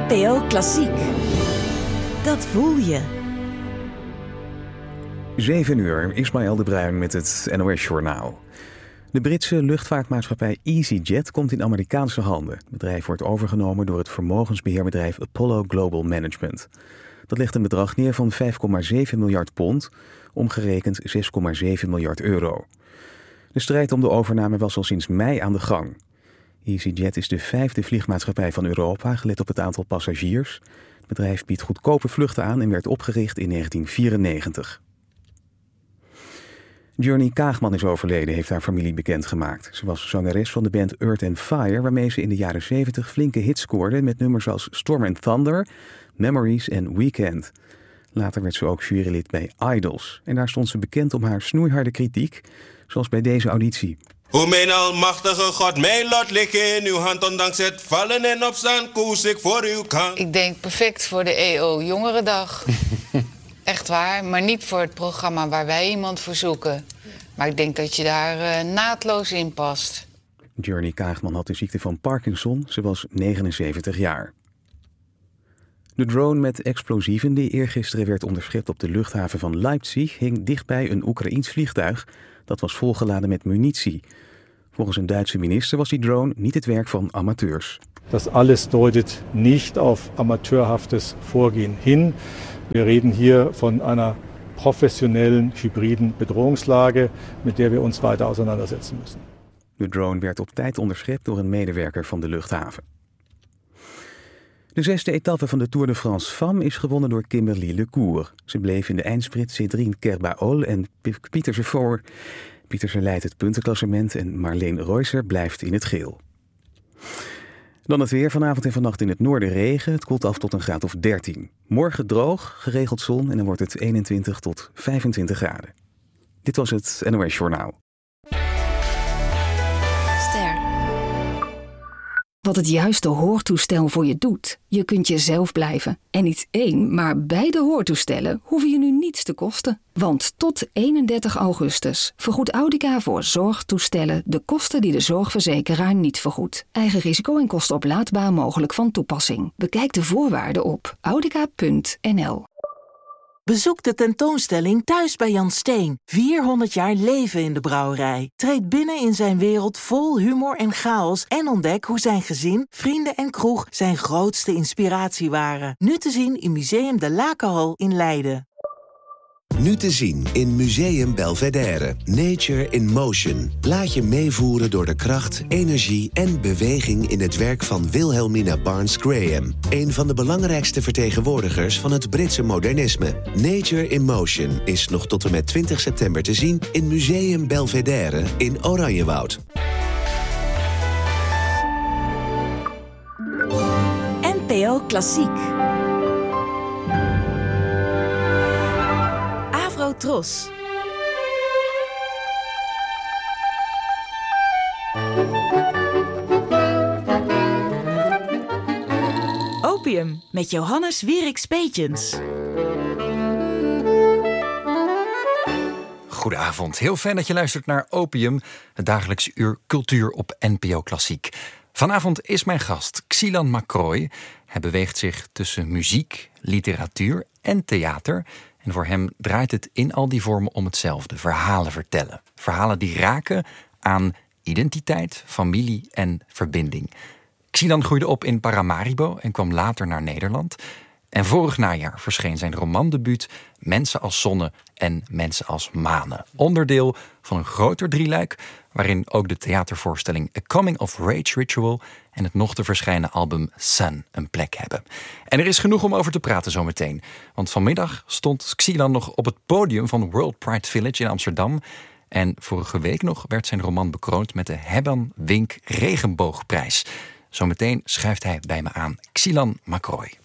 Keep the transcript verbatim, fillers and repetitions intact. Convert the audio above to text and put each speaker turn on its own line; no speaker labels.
N P O Klassiek. Dat voel je.
zeven uur, Ismaël de Bruin met het N O S-journaal. De Britse luchtvaartmaatschappij EasyJet komt in Amerikaanse handen. Het bedrijf wordt overgenomen door het vermogensbeheerbedrijf Apollo Global Management. Dat legt een bedrag neer van vijf komma zeven miljard pond, omgerekend zes komma zeven miljard euro. De strijd om de overname was al sinds mei aan de gang. EasyJet is de vijfde vliegmaatschappij van Europa, gelet op het aantal passagiers. Het bedrijf biedt goedkope vluchten aan en werd opgericht in negentien vierennegentig. Journey Kaagman is overleden, heeft haar familie bekendgemaakt. Ze was zangeres van de band Earth and Fire, waarmee ze in de jaren zeventig flinke hits scoorde met nummers als Storm and Thunder, Memories en Weekend. Later werd ze ook jurylid bij Idols. En daar stond ze bekend om haar snoeiharde kritiek, zoals bij deze auditie.
O mijn almachtige God, mijn lot ligt in uw hand. Ondanks het vallen en opstaan, koers ik voor uw kant.
Ik denk perfect voor de E O Jongerendag. Echt waar, maar niet voor het programma waar wij iemand voor zoeken. Maar ik denk dat je daar uh, naadloos in past.
Journey Kaagman had de ziekte van Parkinson. Ze was negenenzeventig jaar. De drone met explosieven die eergisteren werd onderschept op de luchthaven van Leipzig hing dichtbij een Oekraïens vliegtuig dat was volgeladen met munitie. Volgens een Duitse minister was die drone niet het werk van amateurs.
Das alles deutet nicht auf amateurhaftes Vorgehen hin. Wir reden hier von einer professionellen hybriden Bedrohungslage, mit der wir uns weiter auseinandersetzen müssen.
De drone werd op tijd onderschept door een medewerker van de luchthaven. De zesde etappe van de Tour de France Femmes is gewonnen door Kimberly Lecour. Ze bleef in de eindsprint Cédrine Kerbaol en Pieterse voor. Pieterse leidt het puntenklassement en Marleen Reusser blijft in het geel. Dan het weer. Vanavond en vannacht in het noorden regen. Het koelt af tot een graad of dertien. Morgen droog, geregeld zon en dan wordt het eenentwintig tot vijfentwintig graden. Dit was het N O S-journaal.
Ster.
Wat het juiste hoortoestel voor je doet. Je kunt jezelf blijven. En niet één, maar beide hoortoestellen hoeven je nu niets te kosten. Want tot eenendertig augustus vergoedt Audica voor zorgtoestellen de kosten die de zorgverzekeraar niet vergoedt. Eigen risico en kostenoplaadbaar mogelijk van toepassing. Bekijk de voorwaarden op audica punt n l.
Bezoek de tentoonstelling Thuis bij Jan Steen. vierhonderd jaar leven in de brouwerij. Treed binnen in zijn wereld vol humor en chaos en ontdek hoe zijn gezin, vrienden en kroeg zijn grootste inspiratie waren. Nu te zien in Museum de Lakenhal in Leiden.
Nu te zien in Museum Belvedere. Nature in Motion. Laat je meevoeren door de kracht, energie en beweging in het werk van Wilhelmina Barnes Graham. Een van de belangrijkste vertegenwoordigers van het Britse modernisme. Nature in Motion is nog tot en met twintig september te zien in Museum Belvedere in Oranjewoud.
N P O Klassiek. Tros. Opium met Johannes Wierik-Speetjens.
Goedenavond, heel fijn dat je luistert naar Opium, het dagelijkse uur cultuur op N P O Klassiek. Vanavond is mijn gast Xilan Macroy. Hij beweegt zich tussen muziek, literatuur en theater. En voor hem draait het in al die vormen om hetzelfde. Verhalen vertellen. Verhalen die raken aan identiteit, familie en verbinding. Xilan groeide op in Paramaribo en kwam later naar Nederland. En vorig najaar verscheen zijn romandebuut Mensen als zonne en Mensen als manen. Onderdeel van een groter drieluik waarin ook de theatervoorstelling A Coming of Rage Ritual en het nog te verschijnen album Sun een plek hebben. En er is genoeg om over te praten zometeen. Want vanmiddag stond Xilan nog op het podium van World Pride Village in Amsterdam. En vorige week nog werd zijn roman bekroond met de Herman Wink Regenboogprijs. Zometeen schuift hij bij me aan. Xilan Macroy.